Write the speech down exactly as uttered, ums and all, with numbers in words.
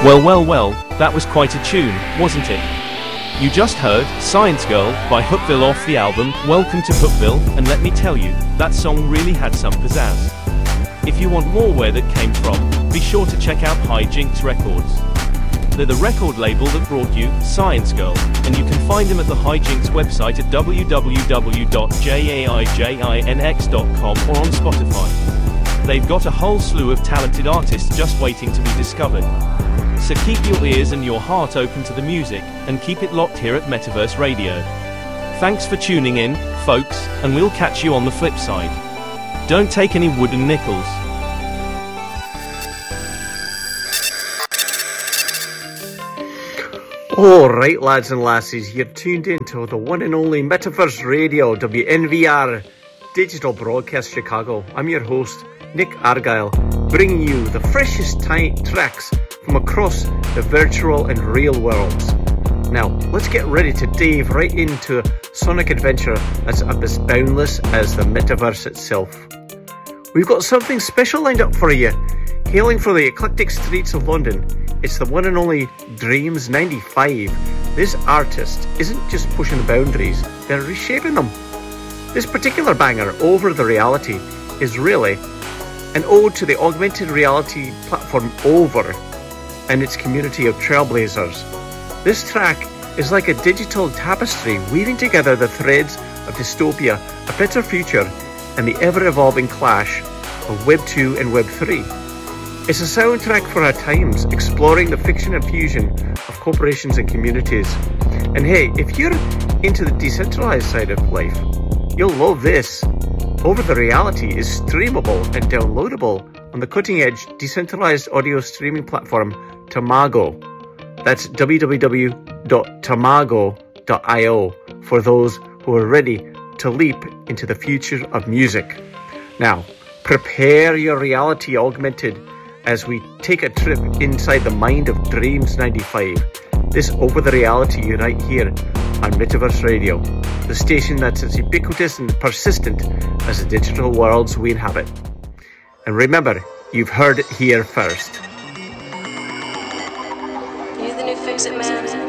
Well, well, well, that was quite a tune, wasn't it? You just heard Science Girl by Hookville off the album Welcome to Hookville, and let me tell you, that song really had some pizzazz. If you want more where that came from, be sure to check out Hijinks Records. They're the record label that brought you Science Girl, and you can find them at the Hijinks website at w w w dot jaijinx dot com or on Spotify. They've got a whole slew of talented artists just waiting to be discovered. So keep your ears and your heart open to the music, and keep it locked here at Metaverse Radio. Thanks for tuning in, folks, and we'll catch you on the flip side. Don't take any wooden nickels. All right, lads and lassies, you're tuned in to the one and only Metaverse Radio, W N V R, Digital Broadcast Chicago. I'm your host, Nick Argyle, bringing you the freshest t- tracks from across the virtual and real worlds. Now, let's get ready to dive right into a sonic adventure as as boundless as the metaverse itself. We've got something special lined up for you. Hailing from the eclectic streets of London, it's the one and only Dreams ninety-five. This artist isn't just pushing the boundaries, they're reshaping them. This particular banger, Over the Reality, is really an ode to the augmented reality platform Over and its community of trailblazers. This track is like a digital tapestry weaving together the threads of dystopia, a better future, and the ever-evolving clash of Web two and Web three. It's a soundtrack for our times, exploring the fiction and fusion of corporations and communities. And hey, if you're into the decentralized side of life, you'll love this. Over the Reality is streamable and downloadable on the cutting-edge decentralized audio streaming platform Tamago. That's w w w dot tamago dot i o for those who are ready to leap into the future of music. Now, prepare your reality augmented as we take a trip inside the mind of Dreams ninety-five. This Over the Reality right here on Metaverse Radio, the station that's as ubiquitous and persistent as the digital worlds we inhabit. And remember, you've heard it here first. You the new Fix-It Man?